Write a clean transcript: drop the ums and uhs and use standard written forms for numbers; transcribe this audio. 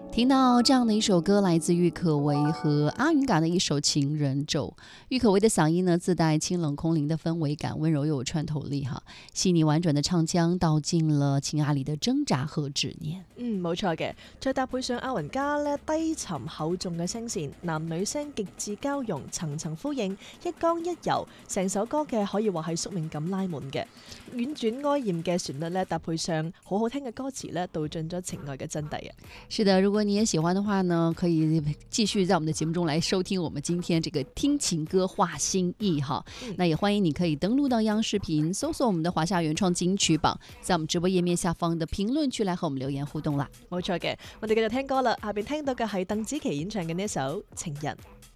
听到这样的一首歌，来自郁可唯和阿云嘎的一首《情人咒》。郁可唯的嗓音呢，自帶清冷空靈的氛圍感，溫柔又有穿透力哈，細膩婉轉的唱腔道盡了情愛裏的掙扎和執念。 冇錯嘅，再搭配上阿雲加呢低沉厚重嘅聲線，男女聲極致交融，層層呼應，一剛一柔，成首歌嘅可以話係宿命感拉滿嘅，婉轉哀豔嘅旋律呢，搭配上好好聽嘅歌詞呢，道盡咗情愛嘅真諦啊！ 是的，如果你也喜歡的話呢，可以繼續在我們的節目中來收聽我們今天這個聽情歌話心意哈。那也歡迎你可以登錄到央視頻，搜索我們的華夏原創金曲榜，在我們直播頁面下方的評論區來和我們留言互動啦。 冇錯嘅，我哋繼續聽歌啦，下邊聽到嘅係鄧紫棋演唱嘅呢一首《情人》。